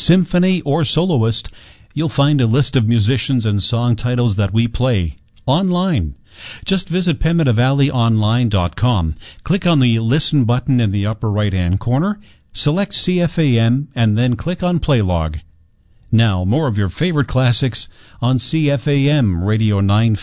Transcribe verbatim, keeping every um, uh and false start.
symphony, or soloist, you'll find a list of musicians and song titles that we play online. Just visit pemmitte valley online dot com, click on the Listen button in the upper right-hand corner, select C F A M, and then click on Play Log. Now, more of your favorite classics on C F A M Radio nine